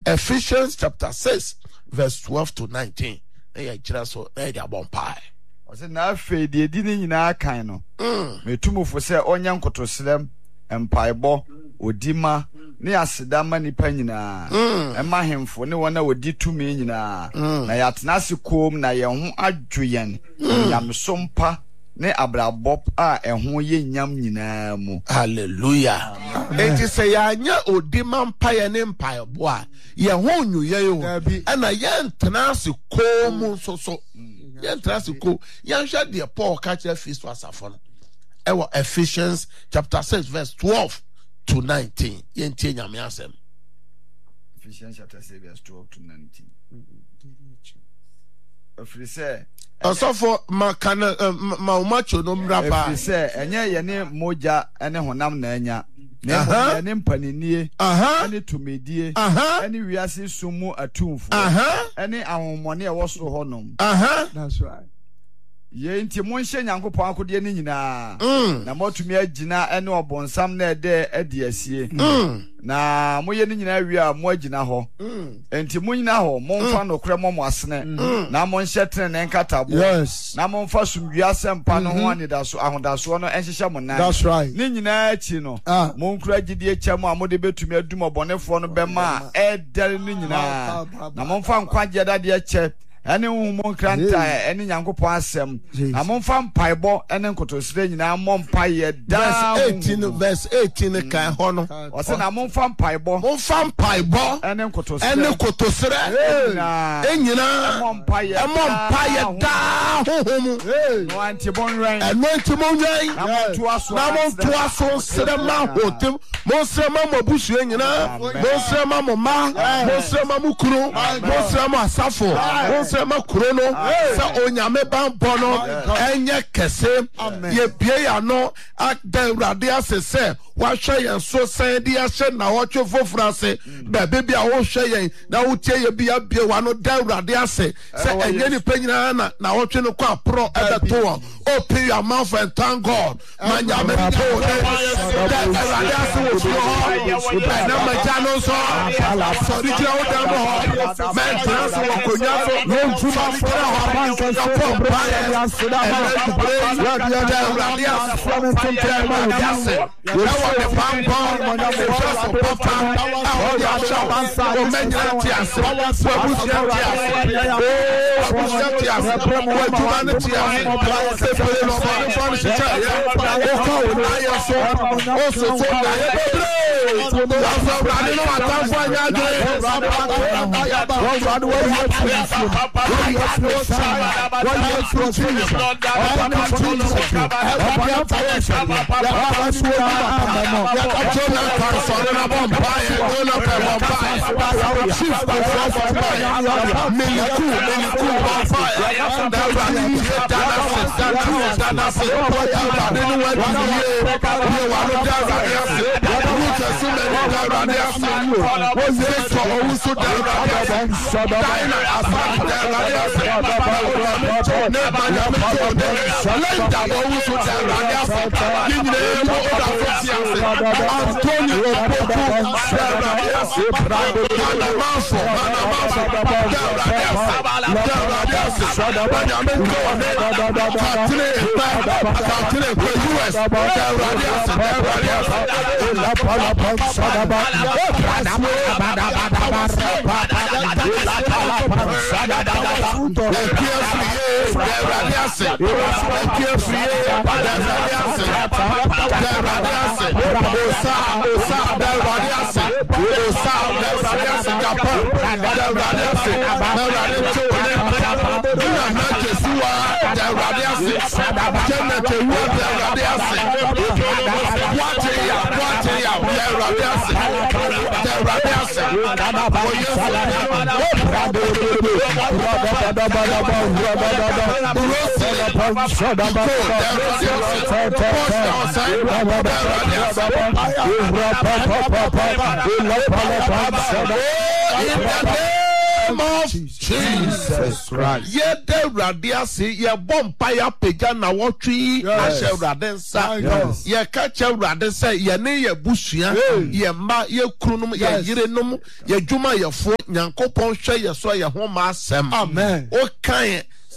Ephesians chapter 6 verse 12 to 19. So I said, now, Fade, you didn't in our kind. Me too for say, Onyan Kotoslam, and Paibo, Odima, near Sedama Nipenina, and my him for no one would do to me. Nayat Nasi Comb, Nayan Adrian, Yam Sompa, ne Abra Bob, and who ye yam yinamu. Hallelujah. It is a yanya Odima Pie and Empire boy. Ya won you, and a yan Tanasi Comb so. Yan Trasico, Yan shall dear Paul catch a feast was a fun. Our Ephesians chapter 6, verse 12 to 19. Yen Tia Miasem. Ephesians chapter 6, verse 12 to 19. If you say, also for Macana, Maumacho, no Rapa. If you say, and ye name Moja and a Honam Nanya. Any panini, any to me, dear, any we are see sumo a tomb, any our money was so honum. That's right. Ye inti Monshe Yanko Panko Dianina, Namo to me a Gina and no bon some there at the na moyenina we are mojina ho enti munyina ho monfa no kremo mwasene na monhyetene ne nkatabo na monfa sumdua sempa no ho anida so ahodaso no enhyehye mo nan. That's right. Ni nyina achi no monkura gidie kyam amode betumi adum obonefo no bema edere ni nyina na monfa nkwaje dade akye ene humo kranta ene nyankopon asem na monfa mpaibo ene nkotosire nyina mompaye da verse 18 kan ho no o se na monfa mpaibo ene nkotosire enyina mompaye da hohomu no antibonwen na monto aso sere ma hotem monsema mabusu enyina monsema mama monsema mukuru monsema asafo sema krono sa onyame bambono enye kese ye bie ya no akdawrade asese wa hwe yen so sen dia hye na hocho fofrase ba bebia wo hwe yen na wotie ye bia bie wa no dawrade ase se enye ni panyina na hocho no kwa pro ebeto open your mouth and thank God manyame to dawrade ase wo so na majano so sorry kira wo damo ho men trans wo konya so name of Jesus Christ. Ye de radia se ye bompa ya peja na wotwi ashe rade nsa. Ye kache rade se ye ne ye busua ye mba ye krunum ye yirenum ye dwuma ye fo Nyankopɔn hwe ye so ye ho ma asɛm. Amen. O kan